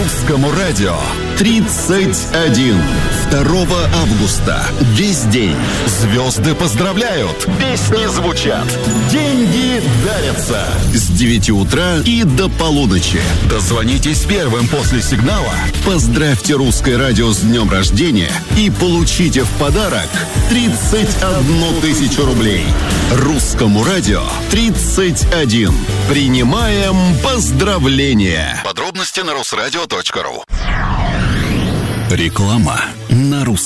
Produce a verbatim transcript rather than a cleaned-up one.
Русскому радио тридцать один. второго августа. Весь день. Звезды поздравляют. Песни звучат. Деньги дарятся. С девяти утра и до полуночи. Дозвонитесь первым после сигнала. Поздравьте Русское радио с днем рождения и получите в подарок тридцать одну тысячу рублей. Русскому радио тридцать один. Принимаем поздравления. Подробности на русрадио точка ру. Реклама на русском.